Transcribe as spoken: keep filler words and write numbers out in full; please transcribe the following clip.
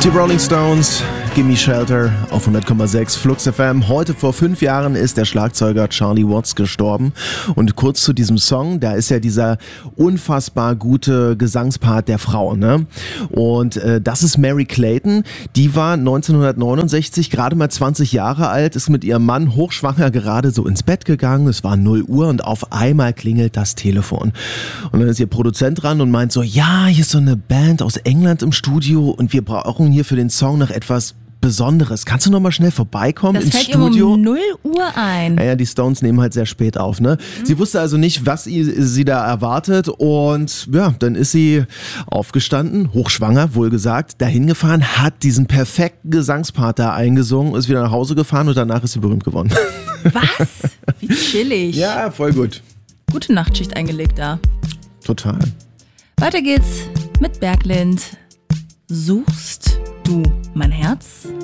Die Rolling Stones, Gimme Shelter auf hundert Komma sechs Flux F M. Heute vor fünf Jahren ist der Schlagzeuger Charlie Watts gestorben. Und kurz zu diesem Song, da ist ja dieser unfassbar gute Gesangspart der Frau, ne? Und äh, das ist Merry Clayton. Die war neunzehnhundertneunundsechzig gerade mal zwanzig Jahre alt, ist mit ihrem Mann hochschwanger gerade so ins Bett gegangen. Es war null Uhr und auf einmal klingelt das Telefon. Und dann ist ihr Produzent dran und meint so, ja, hier ist so eine Band aus England im Studio und wir brauchen hier für den Song noch etwas Besonderes. Kannst du noch mal schnell vorbeikommen das ins fällt Studio? Ihr um null Uhr ein. Naja, die Stones nehmen halt sehr spät auf, ne? Mhm. Sie wusste also nicht, was sie, sie da erwartet und ja, dann ist sie aufgestanden, hochschwanger, wohlgesagt, dahin gefahren, hat diesen perfekten Gesangspart da eingesungen, ist wieder nach Hause gefahren und danach ist sie berühmt geworden. Was? Wie chillig. Ja, voll gut. Gute Nachtschicht eingelegt da. Total. Weiter geht's mit Berglind. Suchst du mein Herz?